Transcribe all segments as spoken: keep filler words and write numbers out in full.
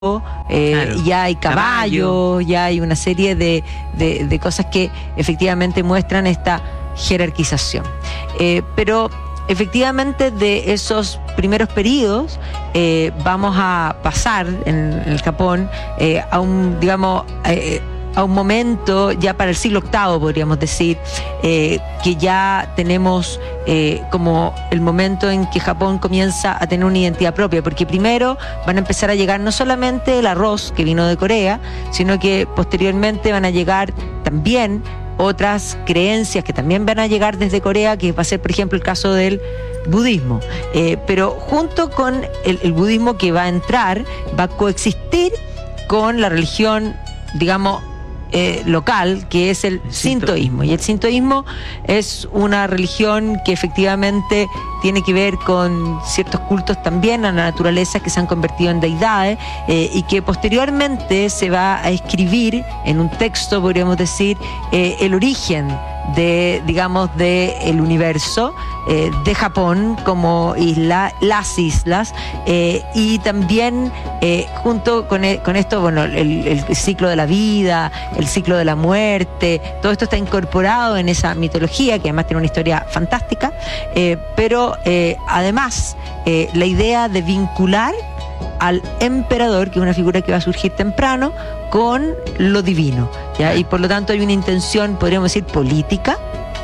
Eh, Claro. ya hay caballos, Caballo. ya hay una serie de, de, de cosas que efectivamente muestran esta jerarquización. Eh, pero efectivamente de esos primeros periodos eh, vamos a pasar en, en el Japón eh, a un, digamos, eh, a un momento ya para el siglo octavo, podríamos decir, eh, que ya tenemos eh, como el momento en que Japón comienza a tener una identidad propia, porque primero van a empezar a llegar no solamente el arroz que vino de Corea, sino que posteriormente van a llegar también otras creencias que también van a llegar desde Corea, que va a ser, por ejemplo, el caso del budismo. Eh, pero junto con el, el budismo que va a entrar, va a coexistir con la religión, digamos, Eh, local, que es el sintoísmo. Y el sintoísmo es una religión que efectivamente tiene que ver con ciertos cultos también a la naturaleza que se han convertido en deidades eh, y que posteriormente se va a escribir en un texto, podríamos decir, eh, el origen de, digamos, de el universo, eh, de Japón como isla, las islas, eh, y también eh, junto con, e, con esto, bueno, el, el ciclo de la vida, el ciclo de la muerte, todo esto está incorporado en esa mitología, que además tiene una historia fantástica, eh, pero eh, además eh, la idea de vincular al emperador, que es una figura que va a surgir temprano, con lo divino, ¿ya? Y por lo tanto hay una intención, podríamos decir, política,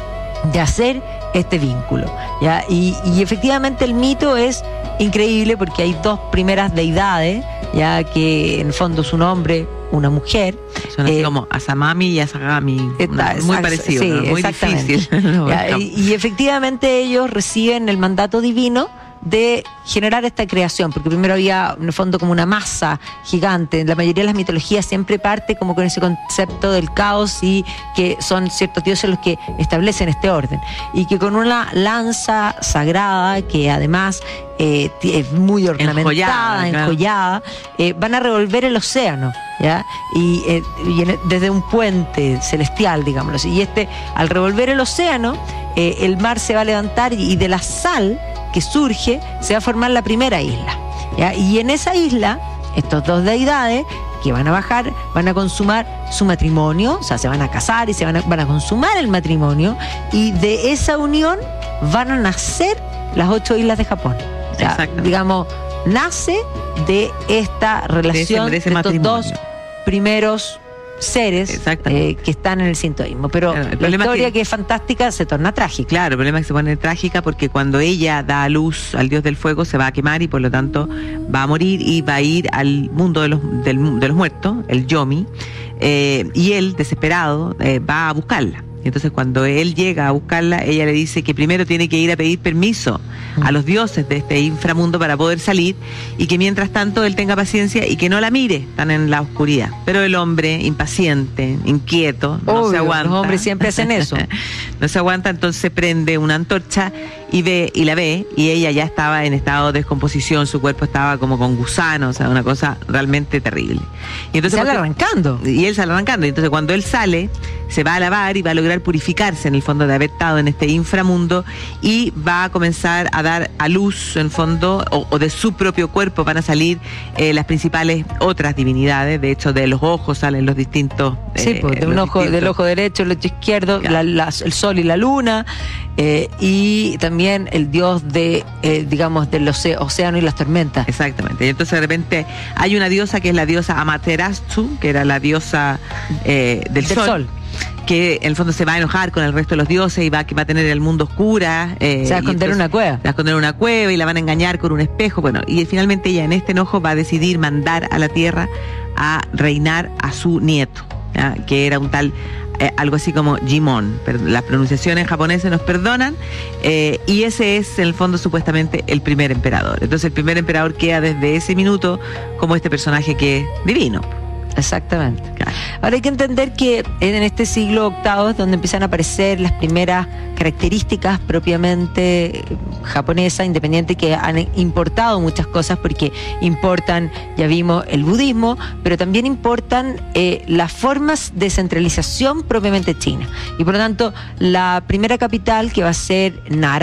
de hacer este vínculo, ¿ya? Y, y efectivamente el mito es increíble porque hay dos primeras deidades, ya que en el fondo es un hombre, una mujer. Son así eh, como Asamami y Asagami. Está, Una- muy exact- parecido, sí, ¿no? Muy exactamente. difícil. Ya, y, y efectivamente ellos reciben el mandato divino de generar esta creación, porque primero había en el fondo como una masa gigante. La mayoría de las mitologías siempre parte como con ese concepto del caos y que son ciertos dioses los que establecen este orden, y que con una lanza sagrada que además eh, es muy ornamentada, Enjollada, claro. enjollada, eh, van a revolver el océano, ¿ya? Y, eh, y en- desde un puente celestial, digámoslo así. Y este, al revolver el océano, eh, el mar se va a levantar y de la sal que surge se va a formar la primera isla, ¿ya? Y en esa isla, estos dos deidades que van a bajar, van a consumar su matrimonio, o sea, se van a casar y se van a, van a consumar el matrimonio, y de esa unión van a nacer las ocho islas de Japón. O sea, Exactamente. digamos, nace de esta relación de ese de estos matrimonio. dos primeros seres Exactamente. eh, que están en el sintoísmo. Pero Claro, el la problema es historia que- que es fantástica se torna trágica. Claro, el problema es que se pone trágica porque cuando ella da a luz al dios del fuego se va a quemar y por lo tanto va a morir y va a ir al mundo de los, del mu- de los muertos, el Yomi, eh, y él, desesperado, eh, va a buscarla. Y entonces cuando él llega a buscarla, ella le dice que primero tiene que ir a pedir permiso a los dioses de este inframundo para poder salir, y que mientras tanto él tenga paciencia y que no la mire tan en la oscuridad. Pero el hombre, impaciente, inquieto, no Obvio, se aguanta. los hombres siempre hacen eso. No se aguanta, entonces prende una antorcha y ve y la ve, y ella ya estaba en estado de descomposición, su cuerpo estaba como con gusanos, o sea, una cosa realmente terrible. Y entonces Sale cuando- arrancando. y él sale arrancando, y entonces cuando él sale, se va a lavar y va a lograr purificarse en el fondo de haber estado en este inframundo, y va a comenzar a dar a luz en fondo, o, o de su propio cuerpo van a salir eh, las principales otras divinidades. De hecho, de los ojos salen los distintos Sí, eh, pues, de un los ojo, distintos- del ojo derecho, el ojo izquierdo, Claro. la- la- el sol y la luna, eh, y también el dios de, eh, digamos, del oce- océano y las tormentas. Exactamente. Y entonces de repente hay una diosa que es la diosa Amaterasu, que era la diosa eh, del, Del sol, sol. que en el fondo se va a enojar con el resto de los dioses y va, que va a tener el mundo oscura. Eh, Se va a y esconder en entonces- una cueva. Se va a esconder en una cueva y la van a engañar con un espejo. Bueno, y finalmente ella en este enojo va a decidir mandar a la tierra a reinar a su nieto, ¿ya? Que era un tal... Eh, algo así como Jimon, pero las pronunciaciones japonesas nos perdonan, eh, y ese es en el fondo supuestamente el primer emperador. Entonces el primer emperador queda desde ese minuto como este personaje que es divino. Exactamente. Claro. Ahora hay que entender que en este siglo octavo es donde empiezan a aparecer las primeras características propiamente japonesas, independiente, que han importado muchas cosas, porque importan, ya vimos, el budismo, pero también importan eh, las formas de centralización propiamente china. Y por lo tanto, la primera capital, que va a ser Nara,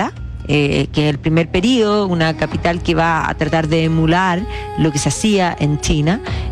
eh, que es el primer periodo, una capital que va a tratar de emular lo que se hacía en China.